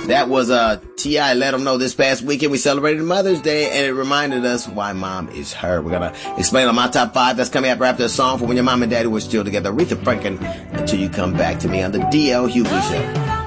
That was T.I. Let Them Know. This past weekend we celebrated Mother's Day, and it reminded us why mom is her. We're going to explain on my top 5. That's coming up after a song for when your mom and daddy were still together. Aretha Franklin, Until You Come Back to Me on the D.L. Hughley Show.